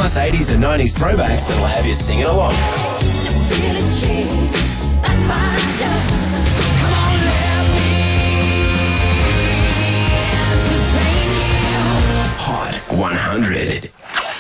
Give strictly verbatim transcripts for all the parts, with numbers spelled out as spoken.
plus eighties and nineties throwbacks that'll have you singing along. Hot one hundred.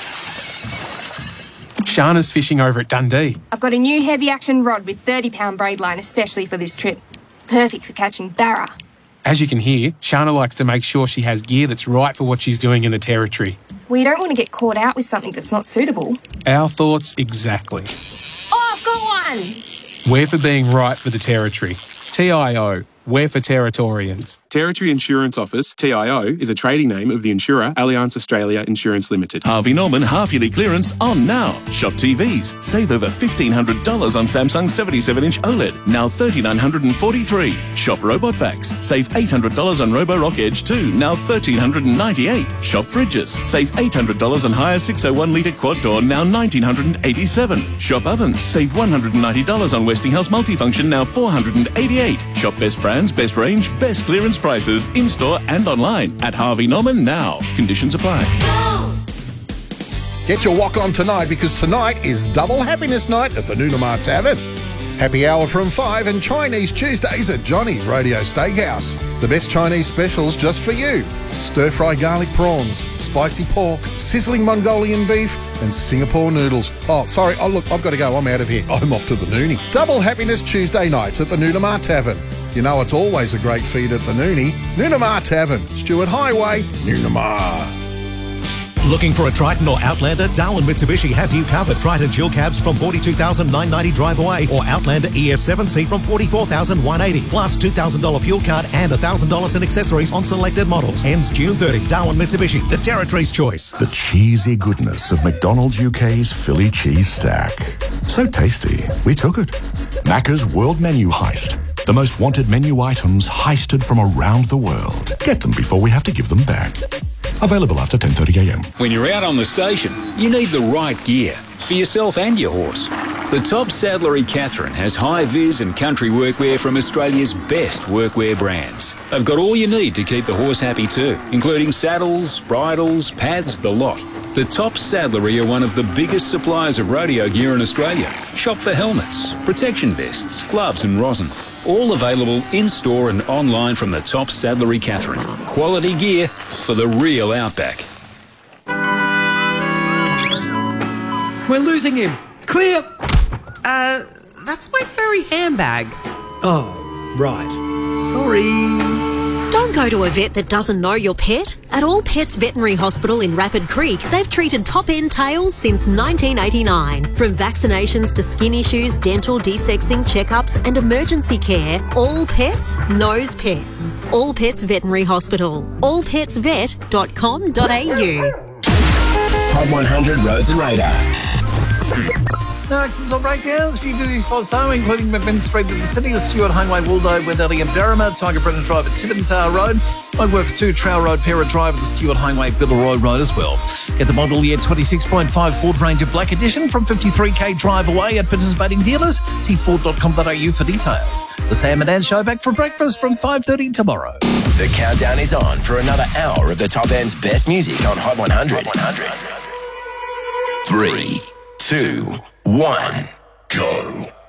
Shana's fishing over at Dundee. I've got a new heavy action rod with thirty pound braid line especially for this trip. Perfect for catching barra. As you can hear, Shana likes to make sure she has gear that's right for what she's doing in the territory. Well, you don't want to get caught out with something that's not suitable. Our thoughts exactly. Oh, I've got one! We're for being right for the territory. T I O. We're for Territorians. Territory Insurance Office, T I O, is a trading name of the insurer Allianz Australia Insurance Limited. Harvey Norman half-yearly clearance on now. Shop T Vs. Save over fifteen hundred dollars on Samsung seventy-seven inch OLED. Now three thousand nine hundred forty-three dollars. Shop Robot Vacs. Save eight hundred dollars on Roborock Edge two. Now one thousand three hundred ninety-eight dollars. Shop Fridges. Save eight hundred dollars on Hire six oh one litre quad door. Now one thousand nine hundred eighty-seven dollars. Shop Ovens. Save one hundred ninety dollars on Westinghouse Multifunction. Now four hundred eighty-eight dollars. Shop Best Brands, Best Range, Best Clearance prices in-store and online at Harvey Norman now. Conditions apply. Get your walk on tonight because tonight is Double Happiness Night at the Noonamar Tavern. Happy hour from five and Chinese Tuesdays at Johnny's Radio Steakhouse. The best Chinese specials just for you. Stir-fry garlic prawns, spicy pork, sizzling Mongolian beef and Singapore noodles. Oh, sorry. Oh, look, I've got to go. I'm out of here. I'm off to the Noonie. Double Happiness Tuesday nights at the Noonamar Tavern. You know it's always a great feed at the Noonie. Noonamar Tavern, Stewart Highway, Noonamar. Looking for a Triton or Outlander? Darwin Mitsubishi has you covered. Triton chill cabs from forty-two thousand nine hundred ninety drive away or Outlander E S seven C from forty-four thousand one hundred eighty plus two thousand dollars fuel card and one thousand dollars in accessories on selected models. Ends June thirtieth. Darwin Mitsubishi, the territory's choice. The cheesy goodness of McDonald's U K's Philly cheese stack. So tasty, we took it. Macca's World Menu Heist. The most wanted menu items heisted from around the world. Get them before we have to give them back. Available after ten thirty a m. When you're out on the station, you need the right gear for yourself and your horse. The Top Saddlery Catherine has high-vis and country workwear from Australia's best workwear brands. They've got all you need to keep the horse happy too, including saddles, bridles, pads, the lot. The Top Saddlery are one of the biggest suppliers of rodeo gear in Australia. Shop for helmets, protection vests, gloves and rosin. All available in-store and online from the Top Saddlery Catherine. Quality gear for the real outback. We're losing him. Clear! Uh, that's my furry handbag. Oh, right. Sorry. Don't go to a vet that doesn't know your pet. At All Pets Veterinary Hospital in Rapid Creek, they've treated top-end tails since nineteen eighty-nine. From vaccinations to skin issues, dental, desexing, checkups and emergency care, All Pets knows pets. All Pets Veterinary Hospital. all pets vet dot com dot a u. Hot one hundred Roads and Radar. No accidents or breakdowns. A few busy spots though, including McMinn Street in the city, the Stewart Highway, Waldo, Wendelly and Derrimah, Tiger Brennan Drive at Tibbintower Road, Roadworks two, Trail Road, Pera Drive at the Stewart Highway, Billeroy Road as well. Get the model year twenty-six point five Ford Ranger Black Edition from fifty-three k drive away at participating dealers. See ford dot com dot a u for details. The Sam and Dan Show back for breakfast from five thirty tomorrow. The countdown is on for another hour of the top end's best music on Hot one hundred. Hot one hundred. Three, two, one, go.